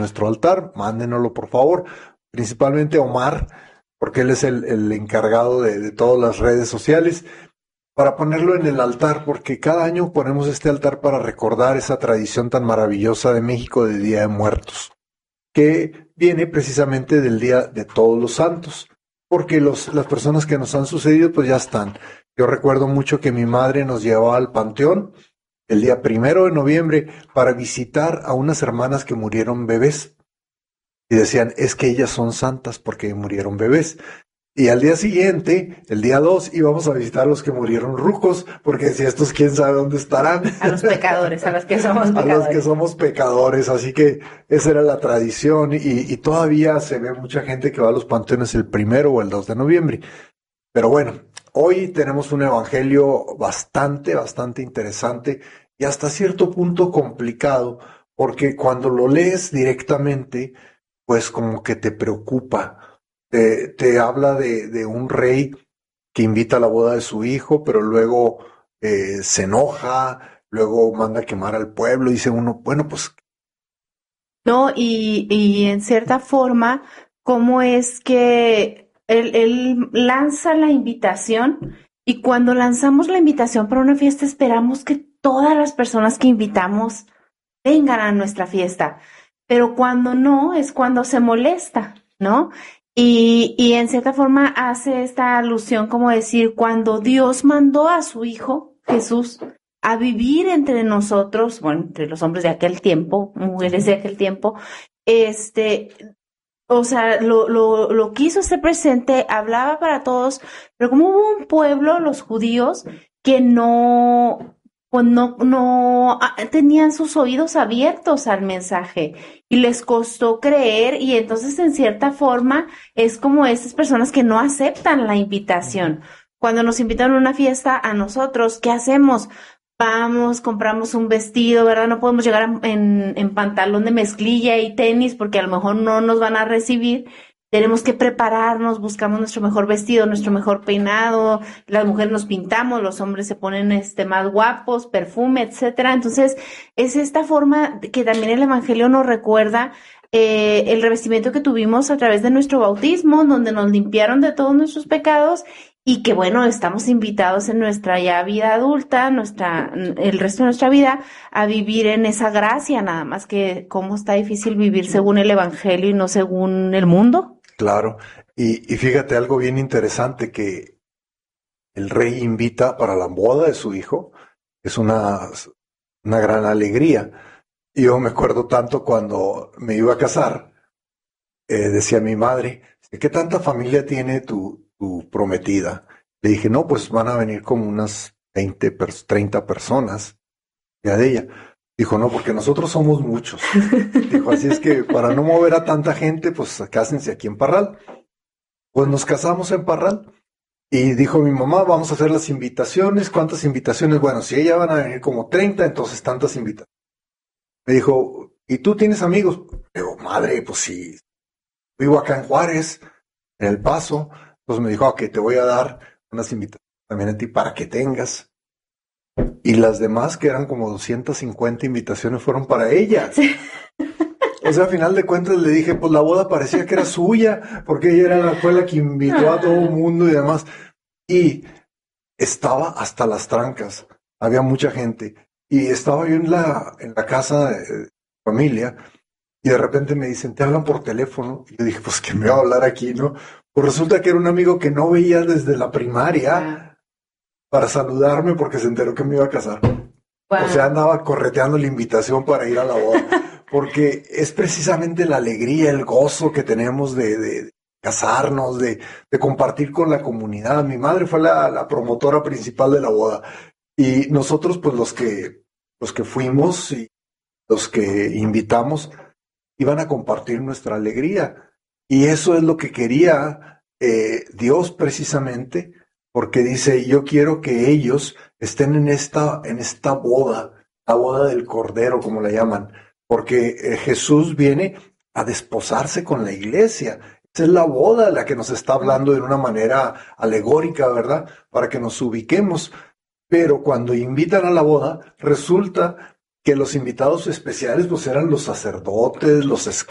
nuestro altar, mándenoslo por favor, principalmente Omar, porque él es el encargado de todas las redes sociales, para ponerlo en el altar, porque cada año ponemos este altar para recordar esa tradición tan maravillosa de México de Día de Muertos, que viene precisamente del Día de Todos los Santos, porque las personas que nos han sucedido pues ya están. Yo recuerdo mucho que mi madre nos llevaba al panteón el día 1 de noviembre para visitar a unas hermanas que murieron bebés. Y decían, es que ellas son santas porque murieron bebés. Y al día siguiente, el día 2, íbamos a visitar a los que murieron rucos, porque si estos quién sabe dónde estarán. A los pecadores, a los que somos pecadores. A los que somos pecadores, así que esa era la tradición y todavía se ve mucha gente que va a los panteones el 1 o el 2 de noviembre. Pero bueno, hoy tenemos un evangelio bastante interesante y hasta cierto punto complicado, porque cuando lo lees directamente, pues como que te preocupa. Te habla de un rey que invita a la boda de su hijo, pero luego se enoja, luego manda a quemar al pueblo, y dice uno, bueno, pues... No, y en cierta forma, ¿cómo es que él lanza la invitación? Y cuando lanzamos la invitación para una fiesta, esperamos que todas las personas que invitamos vengan a nuestra fiesta. Pero cuando no, es cuando se molesta, ¿no? Y en cierta forma hace esta alusión como decir, cuando Dios mandó a su Hijo, Jesús, a vivir entre nosotros, bueno, entre los hombres de aquel tiempo, mujeres de aquel tiempo, o sea, lo quiso ser presente, hablaba para todos, pero como hubo un pueblo, los judíos, que pues no tenían sus oídos abiertos al mensaje y les costó creer, y entonces en cierta forma es como esas personas que no aceptan la invitación. Cuando nos invitan a una fiesta a nosotros, ¿qué hacemos? Vamos, compramos un vestido, ¿verdad? No podemos llegar en pantalón de mezclilla y tenis porque a lo mejor no nos van a recibir. Tenemos que prepararnos, buscamos nuestro mejor vestido, nuestro mejor peinado, las mujeres nos pintamos, los hombres se ponen más guapos, perfume, etcétera. Entonces, es esta forma que también el Evangelio nos recuerda el revestimiento que tuvimos a través de nuestro bautismo, donde nos limpiaron de todos nuestros pecados, y que bueno, estamos invitados en nuestra ya vida adulta, el resto de nuestra vida, a vivir en esa gracia, nada más que cómo está difícil vivir según el Evangelio y no según el mundo. Claro, y fíjate algo bien interesante, que el rey invita para la boda de su hijo, es una gran alegría. Y yo me acuerdo tanto cuando me iba a casar, decía mi madre, ¿qué tanta familia tiene tu prometida? Le dije, no, pues van a venir como unas 30 personas, ya de ella. Dijo, no, porque nosotros somos muchos. Dijo, así es que para no mover a tanta gente, pues cásense aquí en Parral. Pues nos casamos en Parral. Y dijo mi mamá, vamos a hacer las invitaciones. ¿Cuántas invitaciones? Bueno, si ella van a venir como 30, entonces tantas invitaciones. Me dijo, ¿y tú tienes amigos? Le digo, madre, pues sí, vivo acá en Juárez, en El Paso. Entonces me dijo, ok, te voy a dar unas invitaciones también a ti para que tengas. Y las demás, que eran como 250 invitaciones, fueron para ella. Sí. O sea, a final de cuentas le dije, pues la boda parecía que era suya, porque ella fue la que invitó a todo el mundo y demás. Y estaba hasta las trancas, había mucha gente. Y estaba yo en la casa de familia, y de repente me dicen, te hablan por teléfono. Y yo dije, pues que me va a hablar aquí, ¿no? Pues resulta que era un amigo que no veía desde la primaria, para saludarme porque se enteró que me iba a casar. Wow. O sea, andaba correteando la invitación para ir a la boda, porque es precisamente la alegría, el gozo que tenemos de casarnos, de compartir con la comunidad. Mi madre fue la promotora principal de la boda, y nosotros, pues los que fuimos y los que invitamos, iban a compartir nuestra alegría. Y eso es lo que quería Dios precisamente, porque dice, yo quiero que ellos estén en esta boda, la boda del Cordero, como la llaman, porque Jesús viene a desposarse con la iglesia. Esa es la boda de la que nos está hablando de una manera alegórica, ¿verdad? Para que nos ubiquemos. Pero cuando invitan a la boda, resulta que los invitados especiales pues eran los sacerdotes, los